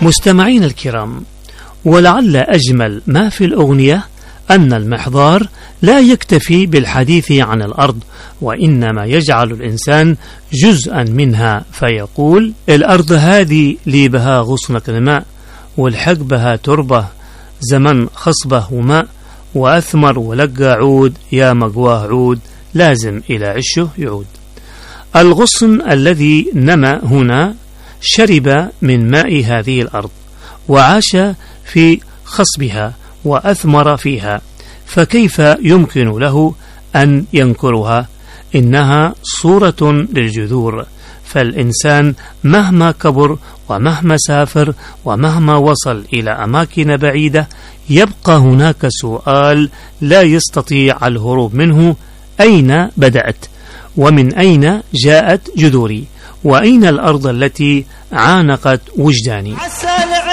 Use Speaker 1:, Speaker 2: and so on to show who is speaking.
Speaker 1: مستمعين الكرام، ولعل أجمل ما في الأغنية أن المحضار لا يكتفي بالحديث عن الأرض، وإنما يجعل الإنسان جزءا منها، فيقول: الأرض هذه لي بها غصنة الماء، والحق بها تربة، زمن خصبه وماء، وأثمر ولقى عود، يا مقواه عود، لازم إلى عشه يعود. الغصن الذي نما هنا شرب من ماء هذه الأرض، وعاش في خصبها، وأثمر فيها، فكيف يمكن له أن ينكرها؟ إنها صورة للجذور، فالإنسان مهما كبر ومهما سافر ومهما وصل إلى أماكن بعيدة يبقى هناك سؤال لا يستطيع الهروب منه: أين بدأت؟ ومن أين جاءت جذوري؟ وأين الأرض التي عانقت وجداني؟